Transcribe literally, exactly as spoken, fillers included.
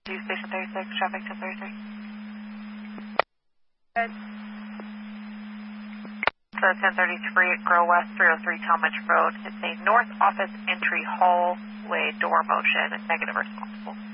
Do Station thirty-six, traffic ten thirty-six. Good. So ten thirty-three at Grow West, three oh three Talmadge Road. It's a north office entry hallway door motion, negative responsible.